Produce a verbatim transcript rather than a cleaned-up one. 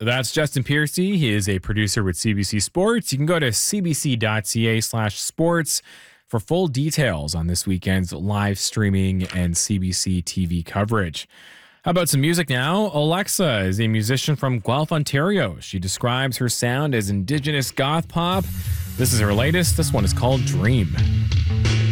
That's Justin Piercy. He is a producer with C B C Sports. You can go to cbc.ca slash sports for full details on this weekend's live streaming and C B C T V coverage. How about some music now? Alexa is a musician from Guelph, Ontario. She describes her sound as Indigenous goth pop. This is her latest. This one is called Dream.